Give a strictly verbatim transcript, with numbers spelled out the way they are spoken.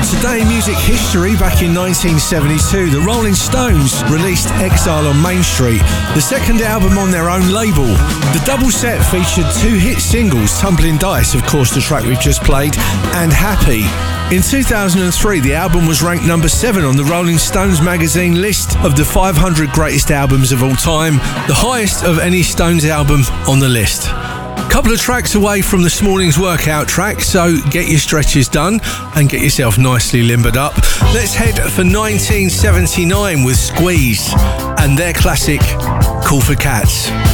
Today in music history, back in nineteen seventy-two, the Rolling Stones released Exile on Main Street, the second album on their own label. The double set featured two hit singles, Tumbling Dice, of course the track we've just played, and Happy. In two thousand three, the album was ranked number seven on the Rolling Stones magazine list of the five hundred greatest albums of all time, the highest of any Stones album on the list. Couple of tracks away from this morning's workout track, so get your stretches done and get yourself nicely limbered up. Let's head for nineteen seventy-nine with Squeeze and their classic Call for Cats.